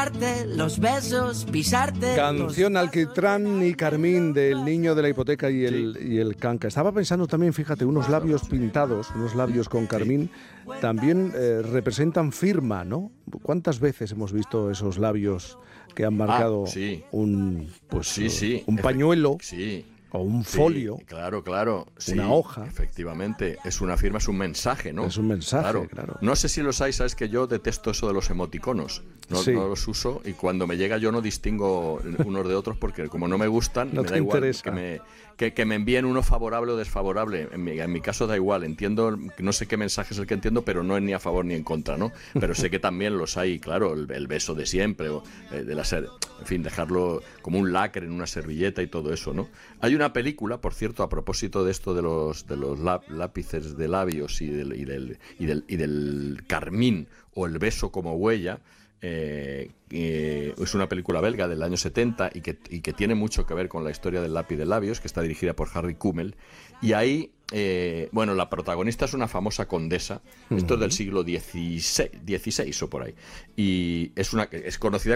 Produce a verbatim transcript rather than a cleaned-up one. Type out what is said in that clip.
darte los besos, pisarte. Canción los... Alquitrán y Carmín del Niño de la Hipoteca y el, sí. y el Canca. Estaba pensando también, fíjate, unos labios pintados, unos labios con carmín, también eh, representan firma, ¿no? ¿Cuántas veces hemos visto esos labios que han marcado ah, sí. un, pues, sí, sí. un pañuelo? Sí. O un sí, folio. Claro, claro. Sí, una hoja. Efectivamente. Es una firma, es un mensaje, ¿no? Es un mensaje, claro. claro. No sé si los hay, sabes que yo detesto eso de los emoticonos. No, sí. no los uso y cuando me llega yo no distingo unos de otros porque como no me gustan, no me te da igual interesa. que me, que, que me envíen uno favorable o desfavorable. En mi, en mi caso da igual. Entiendo, no sé qué mensaje es el que entiendo, pero no es ni a favor ni en contra, ¿no? Pero sé que también los hay, claro, el, el beso de siempre, o eh, de la ser, en fin, dejarlo como un lacre en una servilleta y todo eso, ¿no? Hay una película, por cierto, a propósito de esto de los, de los lápices de labios y del, y, del, y, del, y del carmín o el beso como huella, eh, eh, es una película belga del año setenta y que, y que tiene mucho que ver con la historia del lápiz de labios, que está dirigida por Harry Kummel, y ahí, eh, bueno, la protagonista es una famosa condesa, uh-huh. esto es del siglo dieciséis, dieciséis o por ahí, y es, una, es conocida